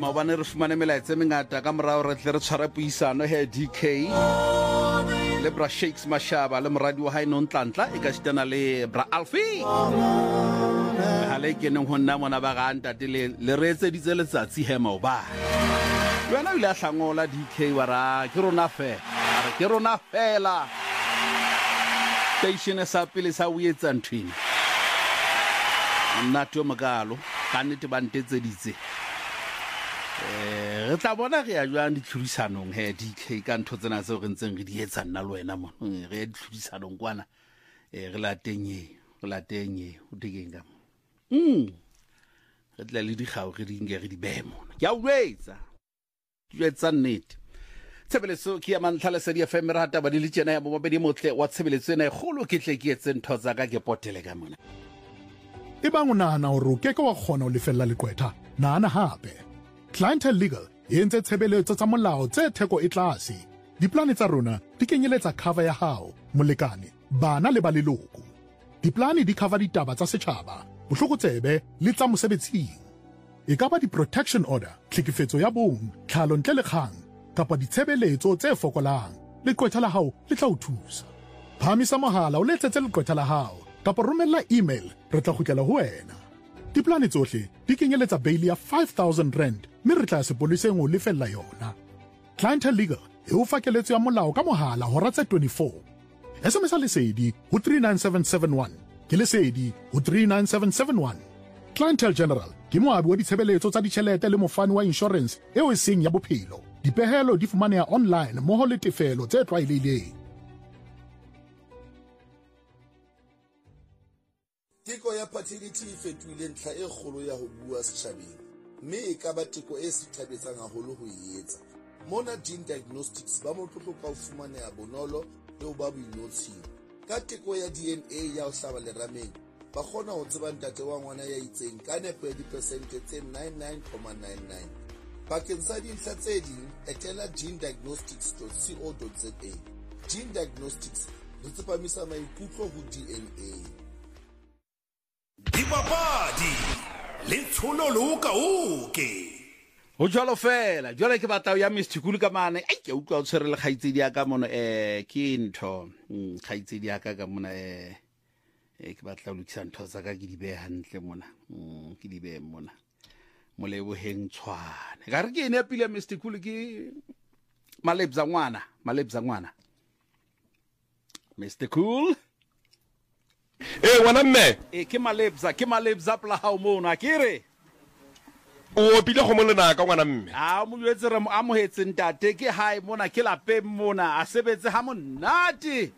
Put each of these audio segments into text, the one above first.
maobane re fumane melaetsa mengata ka morao re tle re tshwara puisano he DK le bra Shakes Mashaba le moradi wa hae Nontlantla e ka sitana le bra Alfie hale ke neng ho nna mona ba ga ntate le retse ditse letsatsi he maoba yona ile a hlangola DK wa ra ke rona fela station sa pele sa uetsa nthwini nna tyo magalo ka nnete ba ntetse ditse re tla bona re ya jwang ditlhodisanong he DK ka ntho tsena tse re ntseng re di etsa nna le wena mo re ya ditlhodisanong kwana re latenye o dikenga re tla le digao re di nge re di bemo ke a uetsa nnete tshebeletso ke ya Mantlhalesedi FM rata ba di le tsena ya mo mabedi motle wa tshebeletso ena e golo ke tle ke etse ntho tsa ka ke potele ka mona e bang o nahana hore o keke wa kgona ho lefella lekwetha nahana hape Clientele Legal e entse tshebeletso tsa molao tse theko e tlase diplane tsa rona di kenyeletsa cover ya hao molekane bana le ba leloko diplane di cover ditaba tsa setjhaba bohlokotsebe le tsa mosebetsing e ka ba di-protection order tlhekefetso ya bong tlhalo ntle le kgang kapa ditshebeletso tse fokolang lekwetha la hao le tla o thusa phamisa mohala o letsetse lekwetha la hao kapa romella email re tla kgutlela ho wena diplane tsohle di kenyeletsa bail ya 5,000 rand mme re tla sepoliseng o lefella yona Clientele Legal e o fa keletso ya molao ka mohala hora tse 24 SMS lesedi ho 39771 ke lesedi ho 39771 Clientele General ke moabi wa ditshebeletso tsa ditjhelete le mofani wa insurance eo e seng ya bophelo dipehelo di fumaneha online mmoho le tefelo tse tlwaelehileng teko ya fertility e fetohile ntlha e kgolo ya ho bua setjhabeng mme e ka ba teko e sithabetsang haholo ho e etsa mona Gene Diagnostics ba motlotlo ka ho fumaneha bonolo le ho ba boinotshing ka teko ya DNA ya ho hlaba lerameng ba kgona ho tseba ntate wa ngwana ya itseng ka nepo ya dipersente tse 99.99 bakeng sa dintlha tse ding etela genediagnostics.co.za Gene Diagnostics re tsepamisa maikutlo ho DNA Dipapadi le tshololoka oke o jalo fela jwale ke batla ya Mistikulu ka mane ke utlwa o tshwere le khaitsedi ya ka mono ke ntho khaitsedi ya ka mona ke batla o lokisa ntho tsa ka ke di beha hantle mona ke di beha mona moleboheng tshwane ga re ke ene pile Mistikulu ke malebza ngwana Mistikulu wana mme ke malebza pla ha o mona ke re o pile go molena ka ngwana mme a mo yetse re mo amohetse ntate ke hae mona ke lape mona a sebetse ha monate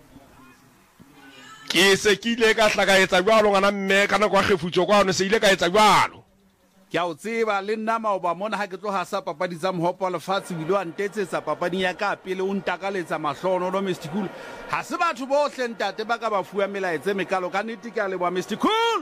ke se ke ile ka hlakaetsa jwalo ngwana mme kana kwa khefutso kwa no se ile ka etsa jwalo ke a o tseba le nna maoba mona ha ke tlo ha sa papadi tsa mohopo lefatshe bile wa ntetsetsa papadi ya ka pele o ntakaletsa mahlono no Mistikulu ha se batho bohle ntate ba ka ba fuwa melaetse mekalo ka nnete ke a leboha Mistikulu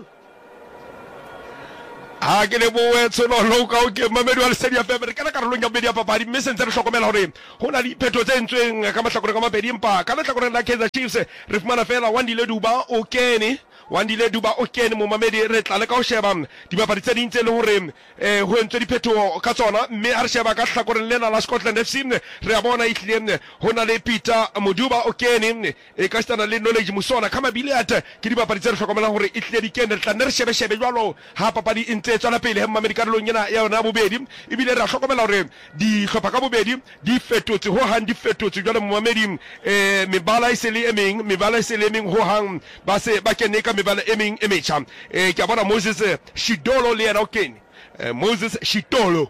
ha ke le boe tsholo ka o ke mamedi wa Lesedi FM re kana karolong ya bedi ya papadi mme sentse re hlokomela hore hona di phetho tse ntsweng ka mahlakore ka mabedi empa ka mahlakore la Kaizer Chiefs re fumana fela Wandile Duba o kene mo mamedi re tla le ka o sheba dipapadi tse dintse le hore ho entswe diphetho ka tsona mme a re sheba ka hlakoreng lena la Scotland FC re a bona itlile hona le Peter Moduba o kene e ka stana le Knowledge Musona ka mabiliat ke dipapadi tse re hlokomela hore itlile di kene re tla re shebe jwalo ha papadi ntse tswela pele he mamedi karolong yena ya yona bobedi ibile re a hlokomela hore di hlopha ka bobedi di fetotse ho hang di fetotse jwale mo mamedi mebala isele emeng ho hang ba se ba kene ka mebala emeng emecha ke a bona Moses Shidolo le yena o kene Moses Shidolo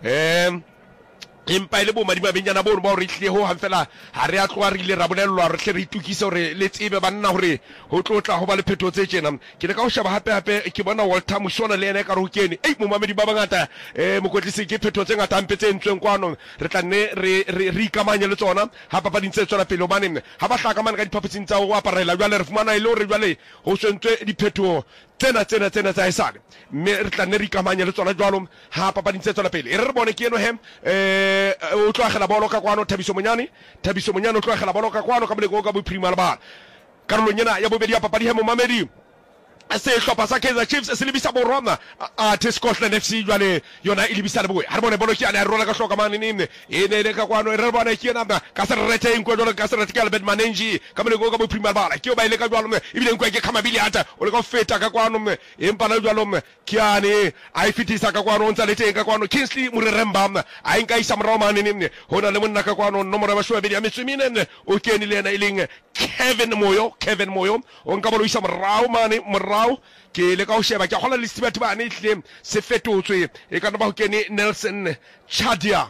empa ile bo madima benyana bo ba re hle ho ha fela ha re a tloa re ile ra bolellwa re hle re itukise hore le tsebe banna hore ho tlotla ho ba le phetho tse tsena ke le ka ho sheba hape ke bona Walter Mushona le ene ka ro kene mo mamedi ba bangata mokotlisi ke phetho tse ngata mpe tse ntsweng kwano re tla nne re ikamanye le tsona ha papa dintse tsona pele bane ha ba hlaka mane ka diphaphetsing tsa ho aparela jwale re fumana ile hore jwale ho sentswe diphetho tsena tsa isale mme re tla nne re ikamanye le tsona jwalo ha papa dintse tsona pele re bone ke eno o tloagela bolo ka kwano Thabiso Monyane o tloagela bolo ka kwano ka boleko ka bophirima le bana karolong yena ya bobedi ya papadi he mo mamedi se hlopha sa Kaizer Chiefs se lebisa boroma a Scotland FC jwale yona ilibisa le boe ha bone bolo ke ana rola ka hloka mane nne e ne le ka kwano re bona ke na ka se rete eng jwalo ka se rete ka Albert Manenji ka mole go ka bo premier bala ke o ba ile ka jwalo e bile nkwe ke khamabili ata o le ka feta ka kwano mme empa la jwalo mme ke ane a ifitisa ka kwano ntsa le teng ka kwano Kingsley Mureremba a inka isa mrao mane nne hona le monna ka kwano nomoro ya bashwa bedi ya metsumine o keni le ena iling Kevin Moyo o nka bolo isa mrao mane mrao ke le ka o sheba ke gola le sibati ba ne tle se fetotswe e ka no ba ho kene Nelson Chadia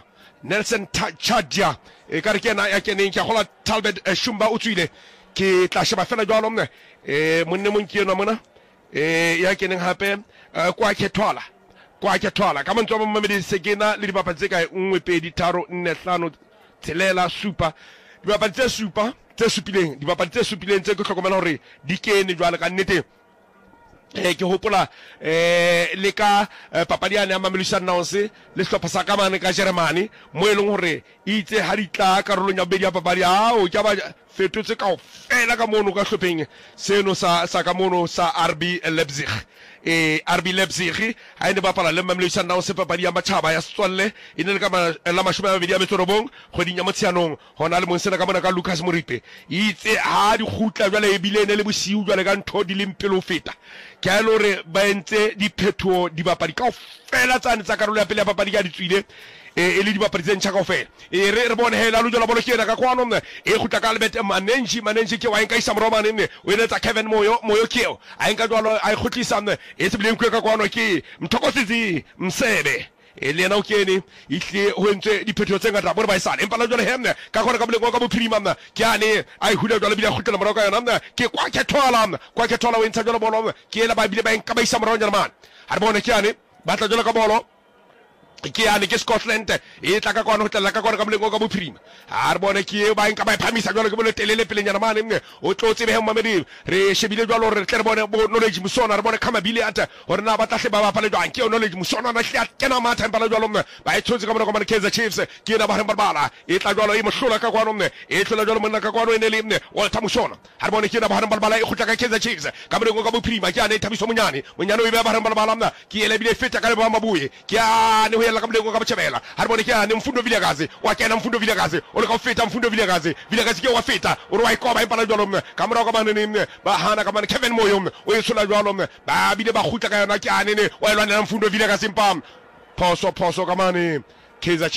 e ka re kena ya kene ke gola Talbot Shumba o tswile ke tla sheba fela jwalo mne monne mon ke no mona ya kene hape kwa Kethwala ka montso ba mmedi sekena le dibapa tse ka 1 2 3 4 5 tshelela super dibapa tse super tse supileng dibapa tse supileng tse go tlhokomela hore di kene jwalo ka nnete ke hopola le ka papadiane ya Mamelodi Sundowns le hlopha sa ka mane ka Germany mo eleng hore itse ha di tla karolong ya bedi ya papadi o ka ba fetotse ka fela ka mono ka hlopheng seno sa ka mono sa RB Leipzig RB Leipzig ha ene bapala le Mamelodi Sundowns papadi ya matjhaba ya Setswalle ine le ka la mashome a mabedi a metsorobong kgweding ya Motsheanong hona le monsena ka mona ka Lucas Moripe itse ha di khutla jwale e bile ne le bosiu jwale ka ntho di le mpelo feta ke a lore ba entse di phetho di bapadi ka fela tsane tsa karolo ya pele ya papadi ka di tswile e le di bapadi tse ntšha kaofela re bone hela lo jela bolo ke ena ka kwano mne e khutla ka Albert Manenji ke wa enka isa moromane mne o ene tsa Kevin Moyo keo a enka jwalo a ikhutlisa mne e se bileng ka kwano ke Mthokositsi Msebe le yena o kene ihle ho entse diphetho tse ngata bona ba isana empa la jwale hemne ka khona ka boleng ka bophirima mna ke ane a ihula jwale bila khutela morao ka yona mna ke kwa Kethwala o entsa jwale bolo ke ela ba bile ba enka ba isa morao nyana man ha bona ke ane ba tla jwale ka bolo ke ane ke Scotland e tla ka kwana ho tla ka kwana ka boleng ka bophirima ha bona ke ba enka ba phamisa jwale ke bolo telele pele nyana man mne o tlotse be Mamedi re shebile jwalo re tle re bone knowledge Musona re bone Khamabili ata hore na ba tahle ba bapale jwang ke knowledge Musona na hla kena matha empala jwalo mne ba e tshotse ka bona ka Kaizer Chiefs ke na ba re bala e tla jwalo e mohlola ka kwana mne e tla jwalo monna ka kwana ene le mne o tha Musona ha bona ke na ba re bala e khutla ka Kaizer Chiefs ka boleng ka bophirima ke ane Thabiso Monyane o be ba re bala mna ke ele bile feta ka le ba mabuye ke ane ho yela ka boleng ka botjhabela ha bona ke ane Mfundo Vilakazi wa kena Mfundo Vilakazi o le ka feta Mfundo Vilakazi ke wa feta o re wa ikoba empala jwalo mne ka mora ka bana mne ba hana ka mane Kevin Moyo mne o yesula jwalo mne ba bile ba khutla ka yona ke ane ne wa elwana Mfundo Vilakazi mpam poso ka mane Kaizer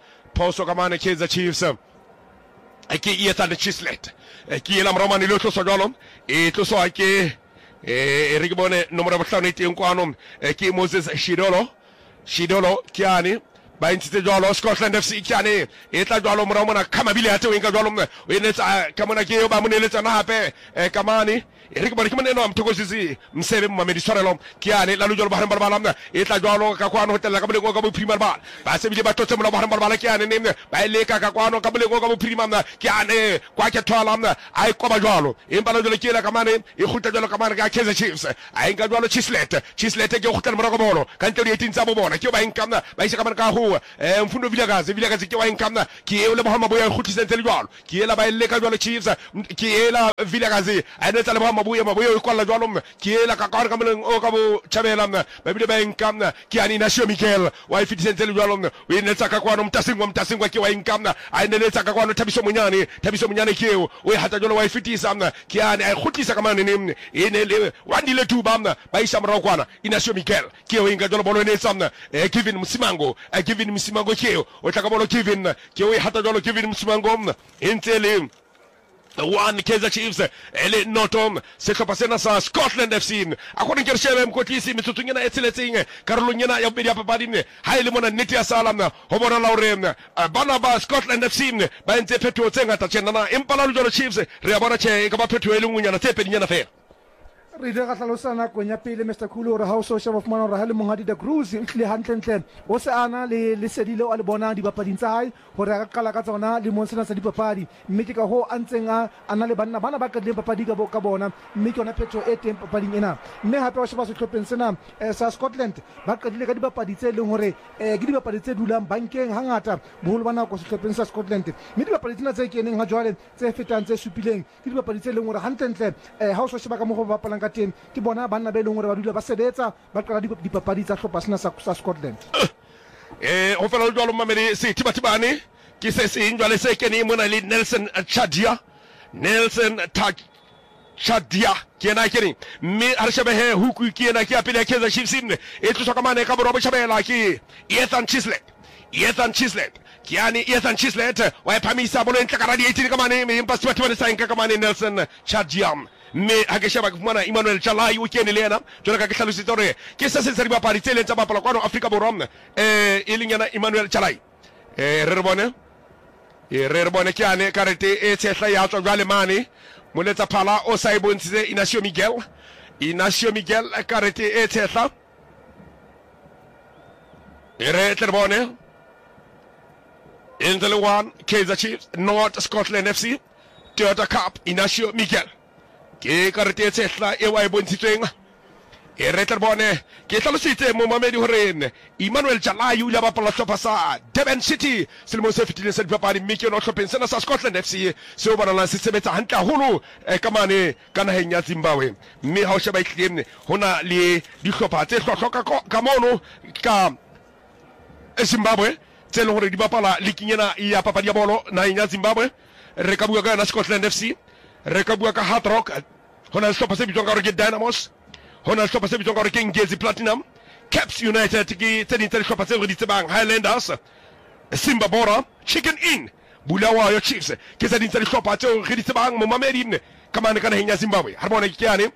Chiefs ke ieta le Chislet ke ela mromane lo tloso jwalo e tloso ke re ke bone nomoro 5 teng kwano ke Moses Shidolo ke ane ba intse jwalo Scotland FC ke ane e tla jwalo mora mona Khamabili ate o enka jwalo mne o enetsa ka mona ke ba moneletsana hape ka mane e re ke bone ke mone no Mthokositsi Msebe Mamedi Sorelo ke ane la lo jwalo ba hare bala mna e tla jwalo ka kwano hotela ka boleng ka bophirima ba se bile ba totse mona ba hare bala ke ane ne ba ile ka kwano ka boleng ka bophirima mna ke ane kwa Kethwala mna ai koba jwalo empa la jwalo ke la ka mane e khutla jwalo ka mane ka Kaizer Chiefs ai nka jwalo Chislet ke khutla mora ka bolo ka ntlo di 18 tsa bo bona ke ba enka mna ba isa ka mane ka ho Mfundo Vilakazi ke wa enka mna ke e le Mohama Boya khutlisentse le jwalo ke ela ba ile ka jwalo Chiefs ke ela Vilakazi a ne tsa le Maboya o kwalla jwalo ke ela ka ka moleng o ka bo Chabela mna ba bile ba enka mna ke ani Nasio Mikel wa ifitsentle le jwalo mna o ene tsa ka kwano mtasingwa ke wa enka mna a ene le tsa ka kwano Thabiso Monyane ke o hata jwalo wa ifitisa mna ke ani a khutlisa ka mane ne ene le wandile tuba mna ba isa mra kwana Nasio Mikel ke o enka jwalo bolo ne tsamna Kevin Msimango ke o tla ka bolo Kevin ke o hata jwalo Kevin Msimango mna entse one Kaizer Chiefs ele notom se hlopha sena sa Scotland FC a kgone ke re shebe mkotlisi metsotsong ena e tseletseng karolong ena ya bobedi ya papadi ha ile mona nnete ya sala mna ho bona la hore bana ba Scotland FC ba entse phetho tse ngata tjena empa la lo Chiefs re ya bona tjhe ka ba phetho e lengwenyana tse pedinyana fela re ile ga tlalosana konya pele Mr Khulu re ha o so sheba fumana re ha le mongadi da Cruise itle hantle o se ana le sedile o le bona di bapading tsa hae hore a kala ka tsona le monsena sa dipapadi mme ke ka ho a ntseng a ana le bana ba ka le papadi ka bona mme ke ona phetho e teng papading ena mme hape o sheba se tlhopheng sena sa Scotland ba qadile ka dipapadi tse leng hore ke dipapadi tse dulang bankeng hangata boholo ba nako se tlhopheng sa Scotland mme dipapadi tsena tse keneng ha jwale tse fetang tse supileng ke dipapadi tse leng hore hantle ha o so sheba ka mo go bapalang ka teng ke bona banna be leng hore ba dula ba sebetsa ba qala dipapadi tsa hlopha sena sa Scotland ho fela jwalo mamedi se tibatibane ke se seng jwale se kene mona le Nelson Chadia ke na kene mme a re shebe he huku ke na ke apele Kaizer Chiefs e tlo ka mane ka bo robo shabela ke Ethan Chislett Kiani Ethan Chislett wa phamisa bolo entla ka radi 18 ka mane me impa swati wa sa ka mane Nelson Chadia me ha ke sheba mona Emmanuel Chalai o kene le ena jona ka ke hlalositse hore ke se se riba pari tsele tsa bapala kwano Afrika Borwa e leng yana Emmanuel Chalai re bone ke ane karete e tshehla ya tswa jwale mane moletsa phala o sa ibontse Inacio Miguel karete e tshehla re bone in the one Kaizer Chiefs North Scotland FC Toyota Cup Inacio Miguel ke karete e tshehla e wa ibontshitsweng e re bone ke hlalositse mo mamedi hore Emmanuel Chalai o ile ba pala hlopha sa Durban City selemo se fetileng sa dipapadi mme ke no hlopheng sena sa Scotland FC seo ba nang se sebetsa hantle haholo ka mane ka naheng ya Zimbabwe mme ha o sheba itleng hona le dihlopha tse hlohlwa ka mono ka Zimbabwe tse leng hore di bapala likinyena ya papadi ya bolo naheng ya Zimbabwe re ka bua ka na Scotland FC re ka bua ka Hard Rock hona hlophha se bitswang ka hore ke Dynamos hona hlophha se bitswang ka hore ke Ngezi Platinum Caps United ke tse ding tse hlophha tse re di tsebang Highlanders Simba Bora Chicken Inn Bulawayo Chiefs ke tse ding tse hlophha tse re di tsebang mo mamedi ka mane ka naheng ya Zimbabwe ha bona ke yane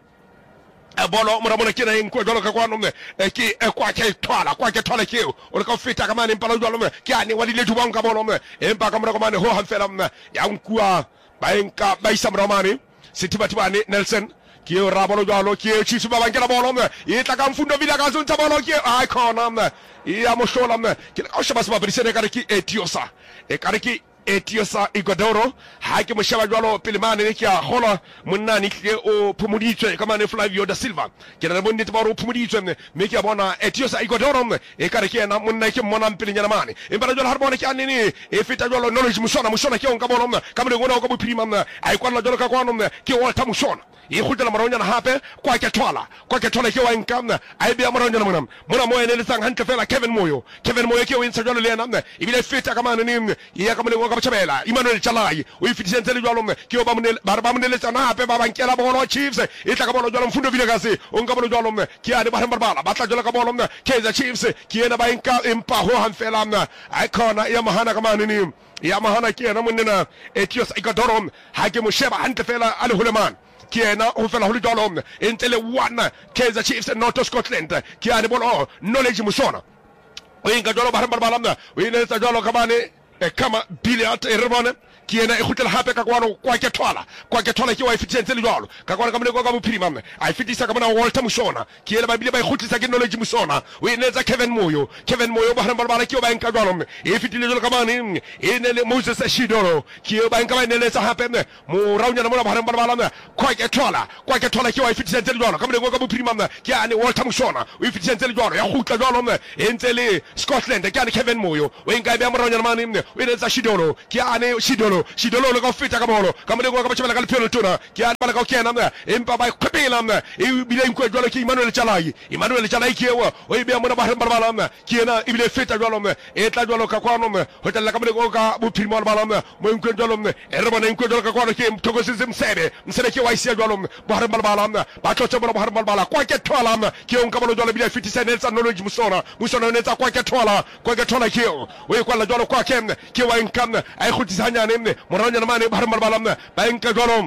bolo mora bona ke na eng kwa jalo ka kwano ke kwa ke thola ke o le ka feta ka mane mpala jalo ke ane wa dile dubang ka bolo empa ka mora ka mane ho hanfela ya nkua ba enka ba isa mora mane sithibathibane Nelson ke o rabolo jalo ke Chiefs ba bankela bolo e tla ka mfundo bila ka zontsha bolo ke ai khona ya mo hlola ke ka sheba seba brisene ka re ke Etiosa e ka re ke Etiosa Igodoro ha ke mo sheba jwalo pele mane ke a gola monna ni ke o phumuditswe ka mane Flavio da Silva ke na bonnete ba o phumuditswe me ke a bona Etiosa Igodoro e ka re ke na monna ke mona pele nyana mane e bara jwalo ha bona ke anene e feta jwalo knowledge musona ke on ka bona ka mole ngona o ka bophirima ai kwala jwalo ka kwano ke Walter Musona e khutela maronyana hape kwa ke thola ke wa nka ai be maronyana mona mo ene le tsang hantle fela Kevin Moyo ke o intsa jwalo le ena e bile feta ka mane ni ya ka mole ka bachabela Emmanuel Chalai o ifitise le jwalo ke o ba monele tsana hape ba bankela bona Chiefs e tla ka bona jwalo mfundo vile kasi o nka bona jwalo ke ane ba barbala ba tla jwalo ka bona Kaizer Chiefs ke ena ba nka empa ho hanfela ai khona ya mahana ka mane ni ya mahana ke ena monna Etiosa Igodoro ha ke mo sheba hantle fela a le holeman ke ena o fela ho le jwalo entle le one Kaizer Chiefs North Scotland ke ane bolo knowledge musona o inka jwalo ba barbala o ine tsa jwalo ka mane kama billiard e rebone ke ena e khutela hape ka kwano kwa ke thola ke wa efficiency le jwalo ka kwana ka mole ka bophirima a fitisa ka bona Walter Musona ke ela ba bile ba ikhutlisa ke knowledge Musona o ine tsa Kevin Moyo ba barbala ke o ba enka jwalo e fitile jwalo ka mane e ne le Moses Shidoro ke o ba enka ba ne le tsa hape mo raunyana mo ba barbala kwa ke thola ke wa efficiency le jwalo ka mole ka bophirima ke ane Walter Musona o efficiency le jwalo ya khutla jwalo entse le Scotland ke ane Kevin Moyo o enka ba mo raunyana mane o ine tsa Shidoro ke ane Shidolo le ka feta ka bolo ka mole ka bachela ka le pelo tona ke ane bala ka kena empa ba khopela e bile nko jwalo ke Emmanuel Chalai ke o e be mo na ba barbala ke ena e bile feta jwalo e tla jwalo ka kwano ho tla ka mole ka bophirima bala mo nko jwalo e re bona nko jwalo ka kwano ke mthokosise msebe ke wa isia jwalo ba barbala ba tlotse bolo ba barbala kwa ke thola ke on ka bolo jwalo bile fitisa ne tsa knowledge Musona ne tsa kwa ke thola ke o e kwa la jwalo kwa ke wa nkam ai khutisa hanyane moranyana mane ba barbala ba enka jwalo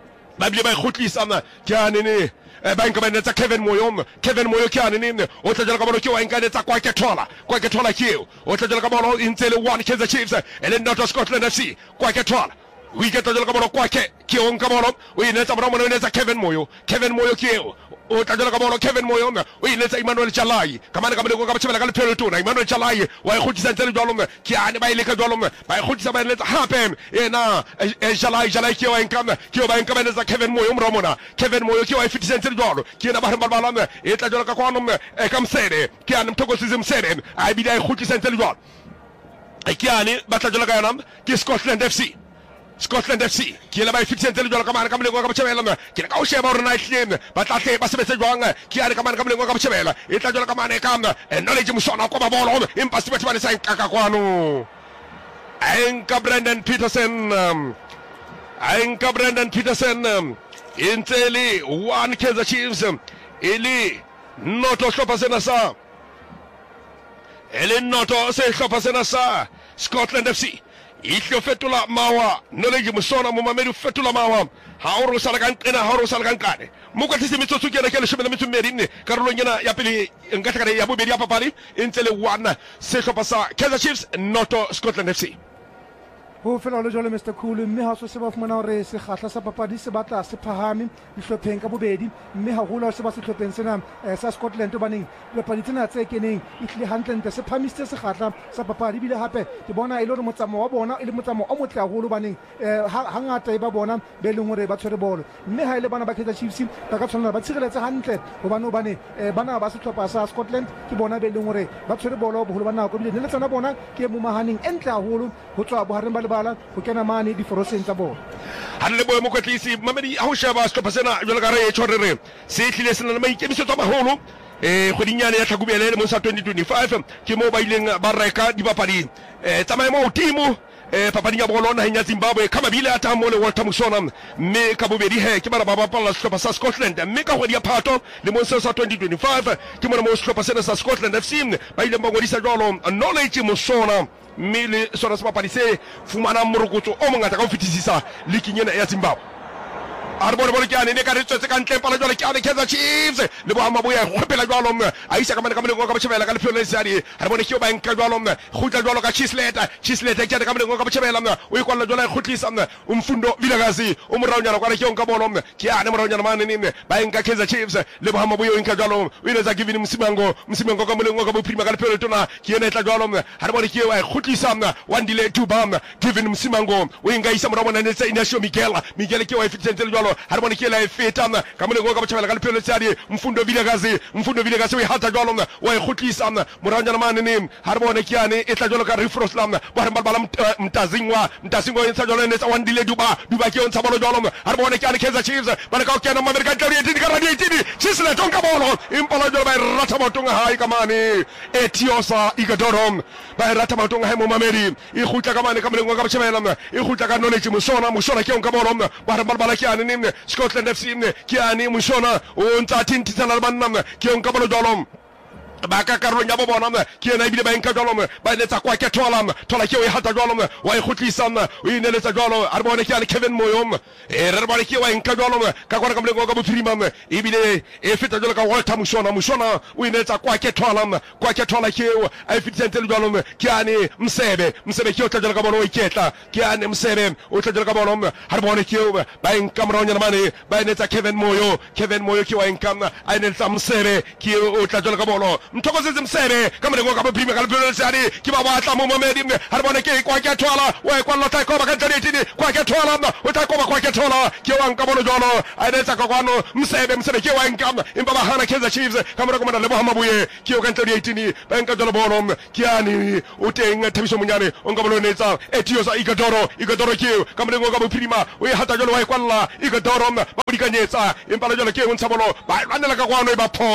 ba bile ba khutlisa ke anene ba enka ba netsa Kevin Moyo ke anene o tla jela ka bolo ke wa enka netsa kwa ke thola ke o tla jela ka bolo intsele one Kaizer Chiefs ele North Scotland FC kwa ke thola o iketla jela ka bolo kwa ke on ka bolo o inetsa mo netsa Kevin Moyo ke o tla jela ka bolo Kevin Moyo o inetsa Emmanuel Chalai ka mane ka mole ka bachela ka le pelo tona Emmanuel Chalai wa e khutisa ntsele jwalo ke ane ba ile ka jwalo ba e khutisa ba letsa hape ena Chalai ke wa enkam ke o ba enkam netsa Kevin Moyo mramona Kevin Moyo ke wa e fitisa ntsele jwalo ke ena ba barbala e tla jela ka kwano ka msede ke ane mthokosise msede a bile e khutisa ntsele jwalo ke ane ba tla jela ka yana ke Scotland FC Scotland FC ke la ba fitlhentse le jwalo ka mane ka molengo ka botjhabela ke le ka o sheba hore na ihleng ba tla tle ba sebetse jwang ke ya re ka mane ka molengo ka botjhabela e tla jwalo ka mane ka knowledge Musona kwa ba bolo empa se batho ba ne sa nkaka kwano Enka Brandon Peterson inteli one Kaizer Chiefs ili noto hlopha sena sa ele noto se hlopha sena sa Scotland FC ihlo fetola mawa knowledge Musona mo mamedi fetola mawa ha o sala ka nqena ha o sala ka nkane mo ka tsitse metsotso ke re ke le shebela metso medine karolong yana ya pele nka tla ka ya bobedi ya papadi intele one se hlopha sa Kaizer Chiefs noto Scotland FC ho fela le jole Mr Cool mme ha so se ba fumana hore se khatla sa papadi se batla se phahame dihlopheng ka bobedi mme ha hula se ba se hlopheng sena sa Scotland baneng dipapadi tsena tse keneng itle hantle se phamiste se khatla sa papadi bile hape ke bona ile hore motsamo wa bona ile motsamo o motle haholo baneng ha ngata e ba bona be leng hore ba tshwere bolo mme ha ile bana ba Kaizer Chiefs ba ka tshwana ba tshireletse hantle hobane bana ba se hlopha sa Scotland ke bona be leng hore ba tshwere bolo boholo ba nako bile le tsona bona ke mo mahaneng entle haholo ho tswa bohareng ba bala go kena mane di foroseng tsa bona ha le boemo kwetlisi mamedi ha o sheba stop sena jwale ka re tshorere se tlile sena le maikemisetso a maholo kgwedinyane ya tlhakubele le mo sa 2025 ke mo ba ileng ba reka dibapadi tsamaye mo timo papading ya bolo naheng ya Zimbabwe ka mabile a tamo le Walter Musona mme ka bobedi ke bara ba bapala sehlopha sa Scotland mme ka kgwedi ya Phato le mo sa 2025 ke mona mo sehlopha sena sa Scotland FC ba ileng ba ngodisa jwalo knowledge Musona mme le sona se bapadi se fumana morokotso o mongata ka ho fetisisa league ena ya Zimbabwe Arbor Bolkiani ne ka re tsetse ka ntle pala jwale ke ane Kaizer Chiefs le bo ama boya khopela jwalo a isa ka mane ka mane ka botjhabela ka lephelo le sadi Arbor ke ba nka jwalo khutla jwalo ka Chisleta ke ka mane ka botjhabela o ikwalla jwalo khutlisa umfundo Vilakazi o moraonyana kwa re ke onka bolo ke ane moraonyana mane ne ba nka Kaizer Chiefs le bo ama boya nka jwalo o ile za giving Msimango ka mole ka bo prima ka lephelo tona ke ene tla jwalo Arbor ke wa khutlisa wandile Tuba giving Msimango o inga isa moraonyana ne tsa Inacio Miguel ke wa fitsentle jwalo harmoni kela efeta ka mole ka botjhabela ka lephelo tsadi mfundo Vilakazi we hata jwalo wa ikhutlisa moraonyana mane ne harmoni ke ane e tla jwalo ka Refroslam ba re bala mtazingwa yentsa jwalo ne tsa wandile Duba ke ontsa bolo jwalo harmoni ke ane Kaizer Chiefs ba ka kena mo America tla di ka radio tidi Chisle tonka bolo impala jwalo ba rata motonga hai ka mane Etiosa Igadoro ba rata motonga hai mo mamedi e khutla ka mane ka mole ka botjhabela e khutla ka knowledge Musona ke onka bolo ba re bala ke ane Scotland FC ke ane Musona o ntsa tintitsana le banna ke onka bolo jwalo ba ka karolong ya bo bona ke ena ibile ba enka jwalo ba letsa kwa ke thola ke o e hata jwalo wa e khutlisa o ineletsa jwalo a re bone ke ane Kevin Moyo re bone ke wa enka jwalo ka kwa ka mlengo ka bophirima ibile e feta jwalo ka Walter Musona o ineletsa kwa ke thola ke o a fitsentle le jwalo ke ane Msebe ke o tla jwalo ka bona o iketla ke ane Msebe o tla jwalo ka bona ha re bone ke o ba enka mronyana mane ba ineletsa Kevin Moyo ke wa enka a ineletsa Msebe ke o tla jwalo ka bona mthokozeze Msebe ka mrengo ka bophirima ka lephelo tsadi ke ba batla mo mamedi ha re bone ke kwa ke thola wa kwa lota ko ba ka tsaditini kwa ke thola o tla ko ba kwa ke thola ke wa nka bolo jolo a netsa ka kwano Msebe ke wa nka imba ba hana Kaizer Chiefs ka mrengo manda le bo hamabuye ke o ka ntlo 18 ba nka jolo bolo ke ani o teng Thabiso Munyane o nka bolo netsa Etiosa Igadoro ke ka mrengo ka bophirima o e hata jolo wa kwalla Igadoro ba dikanyetsa imba jolo ke o ntsha bolo ba anela ka kwano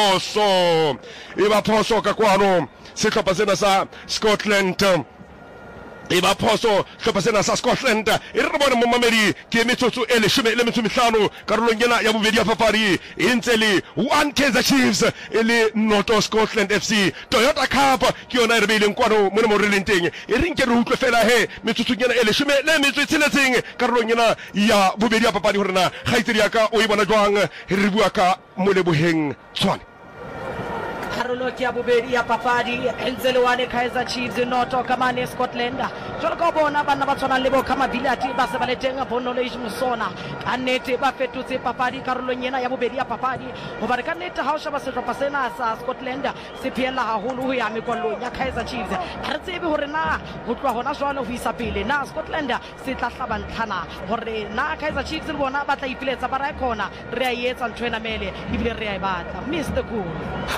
e ba phoso ka kwano sehlopha sena sa Scotland e ba phoso sehlopha sena sa Scotland e re bona mo mamedi ke metsotso e 15 karolong ena ya bobedi ya papadi e ntse le one Kaizer Chiefs e le Noto Scotland FC Toyota Cup ke yona re beileng kwano mo mo releng teng e reng ke re utlwe fela metsotso ena e 16 karolong ena ya bobedi ya papadi hore na khaitsedi ya ka o e bona jwang re bua ka Moleboheng Tshwane karolo ke ya bobedi ya papadi entsele wane Kaizer Chiefs Noto kamane Scotland jwalo ka bona bana ba tshwana le bo Kamabilati ba se ba le teng knowledge Musona ka nnete ba fetotse papadi karolong ena ya bobedi ya papadi ho ba re ka nnete ha o sheba sehlopha sena sa Scotland se phela haholo ho ya mekwallong ya Kaizer Chiefs ha re tsebe hore na ho tloha hona jwale ho isa pele na Scotland se tla hlabantlhana hore na Kaizer Chiefs le bona ba tla ipiletsa ba ra khona re a etsa ntho ena mele ibile re a e batla Mr Cool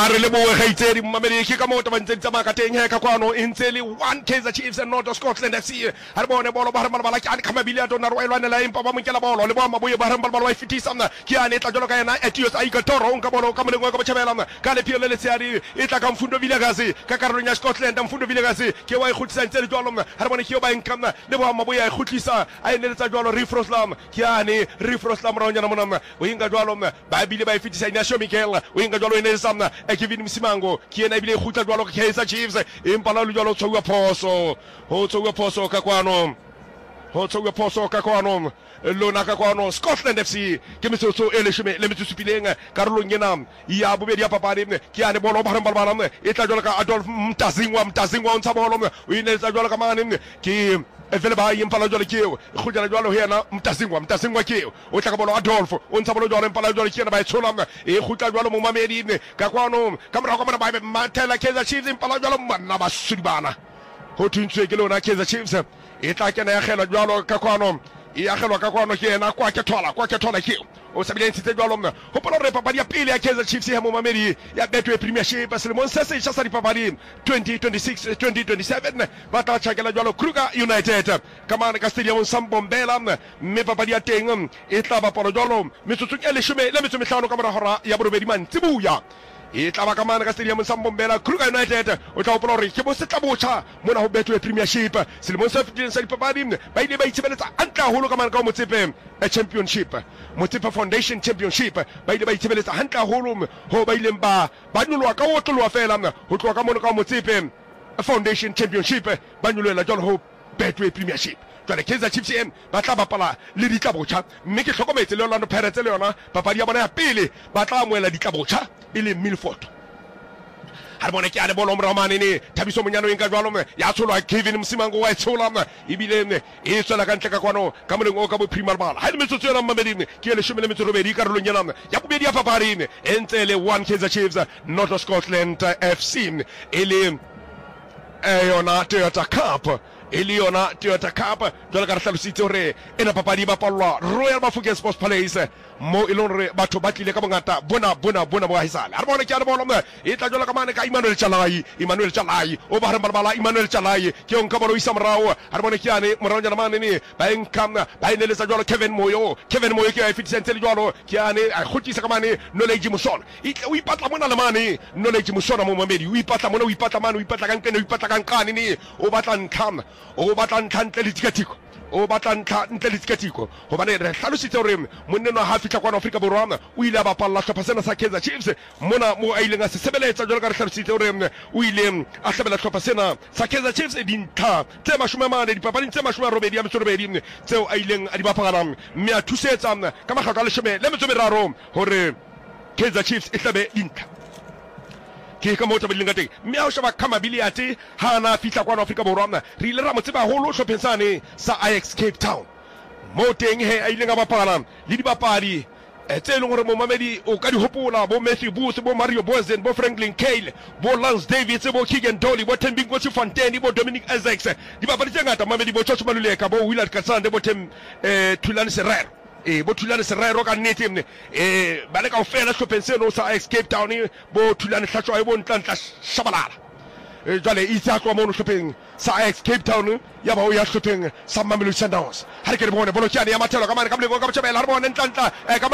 re le boe gaitsedi mmamedi ke ka mo ta bantse tsamaya ka teng he ka kwano intse le 1 Kaizer Chiefs and North Scotland FC ha re bone bolo ba re bala ka khamabili atona re wa la empa ba monkela bolo le ba maboye ba re bala wa fitisa mna ke ane tla jolo ka yena Etios Aika Toro ka bolo ka molengwa ka botjhabela mna ka le piele le tseari e tla ka Mfundo Vilakazi ka karolong ya Scotland Mfundo Vilakazi ke wa ikhutlisa ntse le jolo mna ha re bone ke yo ba enkamna le ba maboye a ikhutlisa a ene le tsa jolo Refroslam ke ane Refroslam ra nyana mona o inga jolo mna ba bile ba fitisa ina Show Mikel o inga jolo ene samna e Kevin Msimango ke ena bile khutla jolo ka Kaizer Chiefs empa la jolo tshwa phoso ho tshwa phoso ka kwano ho tshwa phoso ka kwano lona ka kwano Scotland FC ke metsotso e leshome le metsotso pileng karolong ena ya bobedi ya papadi ke ane bolo ba rembala e tla jolo ka Adolf Mtazingwa o ntsha bolo o ine tla jolo ka mane ke vele ba impala jolo keo khujana jolo hena Mtazingwa keo o tla ka bolo Adolf o ntsha bolo jolo impala jolo kena ba tshola e khutla jolo mo mamedi ka kwano ka mora ka mona ba mathela Kaizer Chiefs impala jolo manna ba sudibana ho thuntswe ke lona Kaizer Chiefs e tla kena ya khela jolo ka kwano ya kgelwa ka kwano ke ena kwa ke thola ke o sabile ntse jalo mna ho polo re papadi ya pele ya Kaizer Chiefs ya mo mamedi ya Betway Premiership selemong se se tsa di papadi 2026 2027 ba tla tshakela jalo Kruger United kamane ka stadium Sambombela mme papadi ya teng e tla ba polo jalo metsotso e leshome le metso mehlano ka mora hora ya borobedi mantsibuya e tla ba kamana ka stadium Sambombela Kruger United o tla opolo re ke bo se tla botjha mona ho Betway Premiership selemong se fetile sa dipapadi ba ile ba itshebeletsa antla holo kamana ka motsepe a championship Motsepe Foundation Championship ba ile ba itshebeletsa hantla holo ho ba ileng ba nyolwa ka otlolwa fela ho tloa ka mona ka Motsepe Foundation Championship ba nyolela jalo ho Betway Premiership jwale Kaizer Chiefs ba tla bapala le ditlabotjha mme ke hlokometse le Orlando Pirates le yona papadi ya bona ya pele ba tla amoela ditlabotjha e le Milford ha re bone ke ane bolo mra manene Thabiso Monyano enka jwalo ya tsholwa Kevin Msimango wa tshola ibile e tswela ka ntle ka kwano ka moleng o ka bo Premier Ball ha le metsotso ya mamedi ke le 18 ka rolong yana ya bobedi ya papadi entse le 1 Kaizer Chiefs North Scotland FC ele yona Toyota Cup Eliona Toyota Cup jwale ka re hlalositse hore ena papadi ba pallwa Royal Bafokeng Sports Palace mo e leng hore batho ba tlile ka bongata bona bo haisale ha re bone ke a le bolo e tla jwala ka mane ka Emmanuel Chalai o ba re balabala Emmanuel Chalai ke on ka bolo isa morao ha re bone ke ane morao jana mane ne ba enkam ba ine le sa jwalo Kevin Moyo ke a fitise le jwalo ke ane a khutisa ka mane Knowledge Musona o ipatla mona le mane Knowledge Musona mo mamedi o ipatla mona o ipatla mane o ipatla ka nkene o ipatla ka nkane ne o batla ntlham o batla ntlhantle le tikatiko o batla ntle le tikatiko hobane re hlalositse hore monneno ha fitla kwa Afrika Borwa o ile ba palla hlopha sena sa Kaizer Chiefs mona mo a ileng a se sebeletsa jwalo ka re hlalositse hore o ile a hlabela hlopha sena sa Kaizer Chiefs dintlha tse 40 dipapading tse 80 ya metsobedi tseo a ileng a di bapala mme a thusetsa ka makgatlo a leshome le metsomeraro hore Kaizer Chiefs e hlabe dintlha ke ka motho ba dileng ka teng mme a o sheba Khamabiliati ha na fitla kwa Afrika Borwa re ile ra motseba holo hlophetsane sa Ajax Cape Town mo teng he a ile nga bapala le dibapadi tse leng hore mo mamedi o ka di hopola bo Matthew Booth bo Mario Bozen bo Franklin Kale bo Lance Davids bo Keegan Dolly bo Thembinkosi Fontaine bo Dominic Isaacs dibapadi tse ngata mamedi bo Joshua Maluleka bo Willard Katsande bo Thulani Serrero bo Thulani Serrero ka nnete ba le ka ofela hlopheng seno sa Ajax Cape Town bo Thulani Hlatshwayo bo Ntlanhla Shabalala jwale itse a tloa mono hlopheng sa Ajax Cape Town ya ba o ya hlopheng sa Mamelodi Sundowns ha re ke re bone bolo ke ane ya mathelo ka mane ka moleng o ka botjhabela ha re bone Ntlanhla